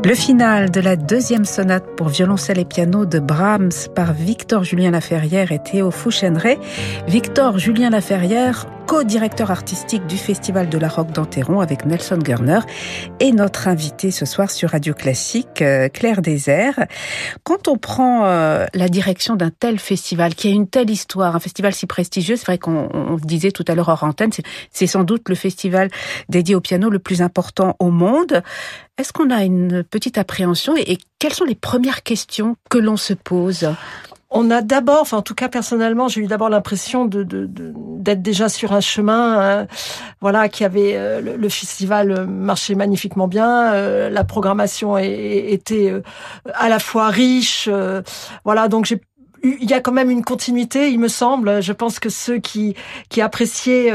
Le final de la deuxième sonate pour violoncelle et piano de Brahms par Victor Julien Laferrière et Théo Fouchenray. Victor Julien Laferrière, co-directeur artistique du Festival de la Roque d'Enterron avec Nelson Gurner, et notre invité ce soir sur Radio Classique, Claire Désert. Quand on prend la direction d'un tel festival, qui a une telle histoire, un festival si prestigieux, c'est vrai qu'on le disait tout à l'heure hors antenne, c'est sans doute le festival dédié au piano le plus important au monde. Est-ce qu'on a une petite appréhension et quelles sont les premières questions que l'on se pose ? On a d'abord, enfin en tout cas personnellement, j'ai eu d'abord l'impression d'être déjà sur un chemin, qui avait le festival marchait magnifiquement bien, la programmation était à la fois riche, donc il y a quand même une continuité, il me semble. Je pense que ceux qui appréciaient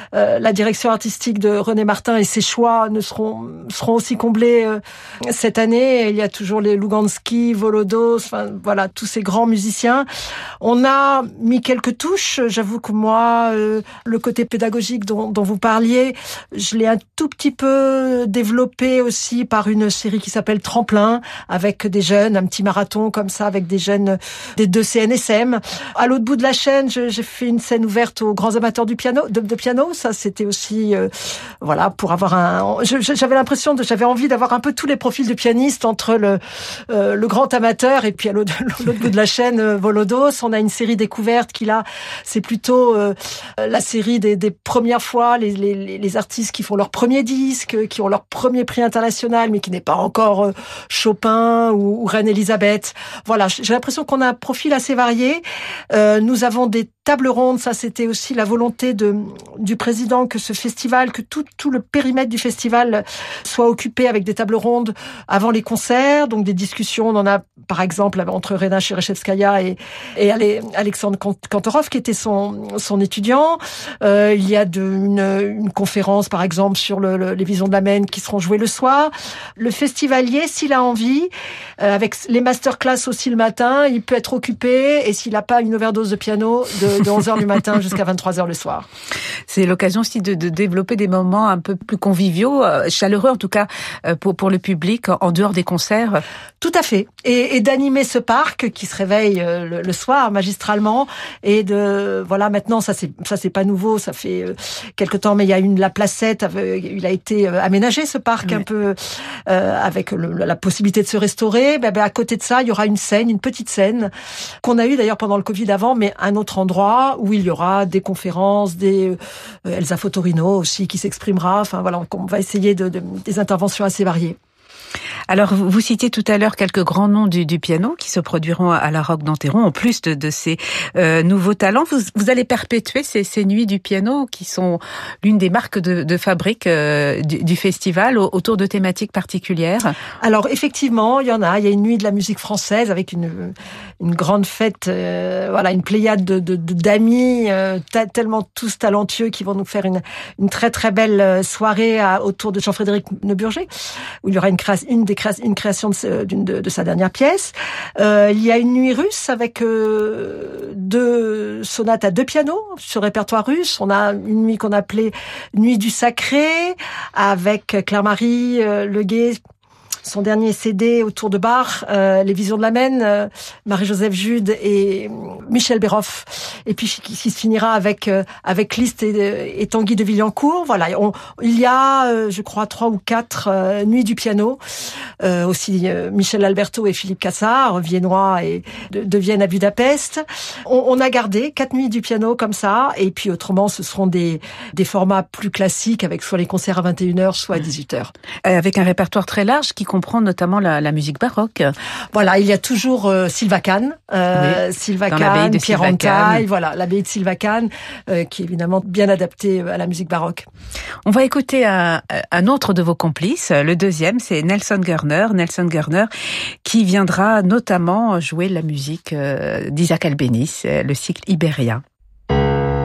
la direction artistique de René Martin et ses choix seront aussi comblés cette année. Il y a toujours les Luganski, Volodos, tous ces grands musiciens. On a mis quelques touches. J'avoue que moi, le côté pédagogique dont vous parliez, je l'ai un tout petit peu développé aussi par une série qui s'appelle Tremplin, avec des jeunes, un petit marathon comme ça, avec des jeunes des deux CNSM. À l'autre bout de la chaîne, j'ai fait une scène ouverte aux grands amateurs du piano, de piano. Ça, c'était aussi, pour avoir j'avais envie d'avoir un peu tous les profils de pianistes entre le grand amateur et puis à l'autre bout de la chaîne, Volodos. On a une série découverte qui là, c'est plutôt la série des premières fois, les artistes qui font leur premier disque, qui ont leur premier prix international, mais qui n'est pas encore Chopin ou Reine Elisabeth. Voilà, j'ai l'impression qu'on a un profil assez varié. Nous avons des tables rondes, ça c'était aussi la volonté du président que ce festival, que tout le périmètre du festival soit occupé avec des tables rondes avant les concerts, donc des discussions. On en a par exemple entre Rena Chereshevskaya et Alexandre Kantorov qui était son étudiant. Il y a une conférence par exemple sur les visions de la Maine qui seront jouées le soir. Le festivalier, s'il a envie, avec les masterclass aussi le matin, il peut être occupé, et s'il n'a pas une overdose de piano, de 11h du matin jusqu'à 23h le soir. C'est l'occasion aussi de développer des moments un peu plus conviviaux, chaleureux en tout cas pour le public en dehors des concerts. Tout à fait. Et d'animer ce parc qui se réveille le soir magistralement, et maintenant ça c'est pas nouveau, ça fait quelque temps, mais il y a la placette, il a été aménagé ce parc un peu avec la possibilité de se restaurer. À côté de ça, il y aura une petite scène qu'on a eu d'ailleurs pendant le Covid avant, mais un autre endroit où il y aura des conférences, Elsa Fotorino aussi qui s'exprimera. On va essayer des interventions assez variées. Alors, vous citiez tout à l'heure quelques grands noms du piano qui se produiront à la Roque d'Enterron, en plus de ces nouveaux talents. Vous allez perpétuer ces nuits du piano qui sont l'une des marques de fabrique du festival autour de thématiques particulières. Alors, effectivement, il y a une nuit de la musique française avec une grande fête, une pléiade d'amis tellement tous talentueux qui vont nous faire une très très belle soirée autour de Jean-Frédéric Neuburger, où il y aura une création de sa dernière pièce. Il y a une nuit russe avec 2 sonates à 2 pianos sur répertoire russe. On a une nuit qu'on appelait Nuit du Sacré avec Claire-Marie Leguet, son dernier CD autour de Bach, Les Visions de la Maine, Marie-Joseph Jude et Michel Béroff. Et puis qui se finira avec Liszt et Tanguy de Villancourt. Voilà, il y a, je crois, 3 ou 4 nuits du piano. Aussi Michel Alberto et Philippe Cassard, viennois et de Vienne à Budapest. On a gardé 4 nuits du piano comme ça. Et puis autrement, ce seront des formats plus classiques avec soit les concerts à 21h, soit à 18h. Avec un répertoire très large qui comprend notamment la musique baroque. Voilà, il y a toujours Sylva Kahn, Pierre Antaille, l'abbaye de Sylva Kahn, qui est évidemment bien adaptée à la musique baroque. On va écouter un autre de vos complices, le deuxième, c'est Nelson Gurner, qui viendra notamment jouer la musique d'Isaac Albéniz, le cycle Ibérien.